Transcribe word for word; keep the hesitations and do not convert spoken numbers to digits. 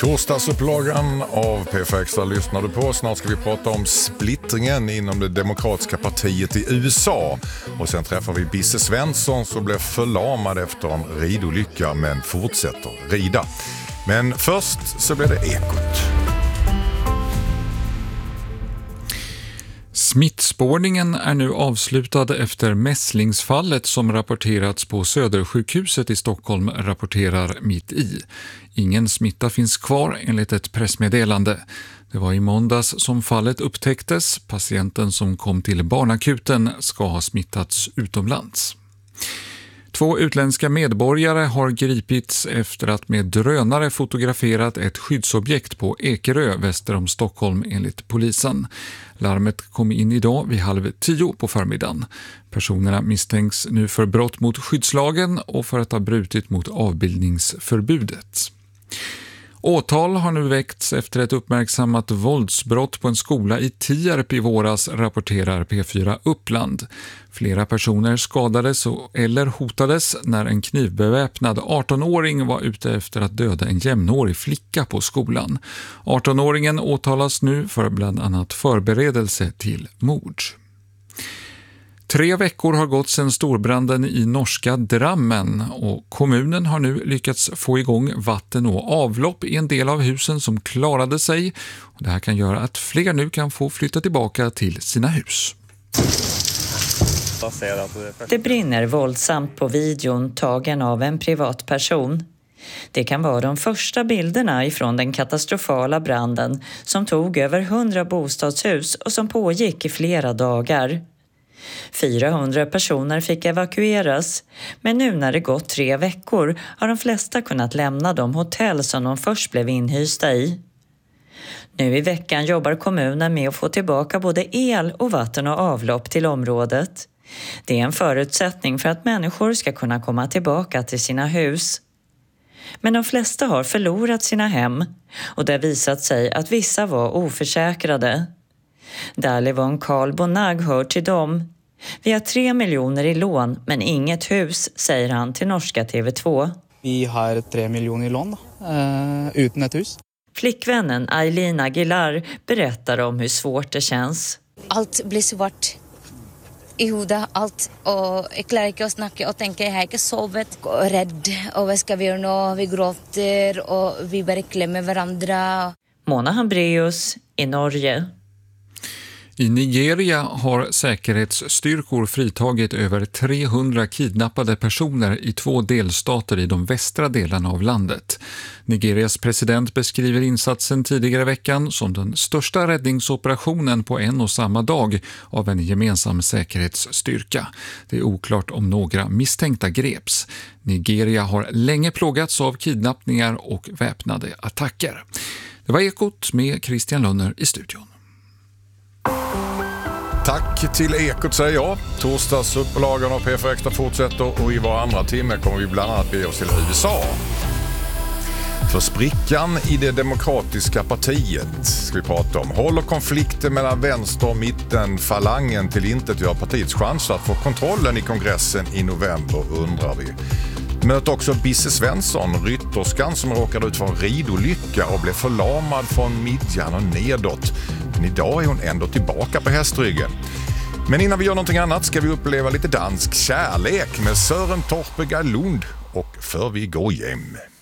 Torsdagsupplagan av P F Extra lyssnar du på. Snart ska vi prata om splittringen inom det demokratiska partiet i U S A. Och sen träffar vi Bisse Svensson som blev förlamad efter en ridolycka men fortsätter rida. Men först så blir det Ekot. Smittspårningen är nu avslutad efter mässlingsfallet som rapporterats på Södersjukhuset i Stockholm, rapporterar Mitt i. Ingen smitta finns kvar enligt ett pressmeddelande. Det var i måndags som fallet upptäcktes. Patienten som kom till barnakuten ska ha smittats utomlands. Två utländska medborgare har gripits efter att med drönare fotograferat ett skyddsobjekt på Ekerö väster om Stockholm enligt polisen. Larmet kom in idag vid halv tio på förmiddagen. Personerna misstänks nu för brott mot skyddslagen och för att ha brutit mot avbildningsförbudet. Åtal har nu väckts efter ett uppmärksammat våldsbrott på en skola i Tierp i våras, rapporterar P fyra Uppland. Flera personer skadades eller hotades när en knivbeväpnad arton-åring var ute efter att döda en jämnårig flicka på skolan. arton-åringen åtalas nu för bland annat förberedelse till mord. Tre veckor har gått sedan storbranden i norska Drammen och kommunen har nu lyckats få igång vatten och avlopp i en del av husen som klarade sig. Det här kan göra att fler nu kan få flytta tillbaka till sina hus. Det brinner våldsamt på videon tagen av en privatperson. Det kan vara de första bilderna ifrån den katastrofala branden som tog över hundra bostadshus och som pågick i flera dagar. fyrahundra personer fick evakueras, men nu när det gått tre veckor har de flesta kunnat lämna de hotell som de först blev inhysta i. Nu i veckan jobbar kommunen med att få tillbaka både el och vatten och avlopp till området. Det är en förutsättning för att människor ska kunna komma tillbaka till sina hus. Men de flesta har förlorat sina hem och det har visat sig att vissa var oförsäkrade. Dalivon Karl Bonag hör till dem. Vi har tre miljoner i lån men inget hus, säger han till norska T V två. Vi har tre miljoner i lån uh, utan ett hus. Flickvännen Eileen Aguilar berättar om hur svårt det känns. Allt blir svårt i huvudet, allt. Och jag klarar inte att snacka och tänka, jag har inte sovit. Och rädd, och vad ska vi göra nu? Vi gråter och vi bara klämmer varandra. Mona Hambreus i Norge. I Nigeria har säkerhetsstyrkor fritagit över trehundra kidnappade personer i två delstater i de västra delarna av landet. Nigerias president beskriver insatsen tidigare veckan som den största räddningsoperationen på en och samma dag av en gemensam säkerhetsstyrka. Det är oklart om några misstänkta greps. Nigeria har länge plågats av kidnappningar och väpnade attacker. Det var Ekot med Christian Lönner i studion. Tack till Ekot säger jag. Torsdagsupplagan av P F Extra fortsätter och i var andra timme kommer vi bland annat bege oss till U S A. För sprickan i det demokratiska partiet ska vi prata om. Håller konflikten mellan vänster och mitten falangen till intet gör partiets chans att få kontrollen i kongressen i november, undrar vi. Möt också Bisse Svensson, rytterskan som råkade ut för en ridolycka och blev förlamad från midjan och nedåt. Men idag är hon ändå tillbaka på hästryggen. Men innan vi gör någonting annat ska vi uppleva lite dansk kärlek med Søren Torpe Lund och För vi går hem.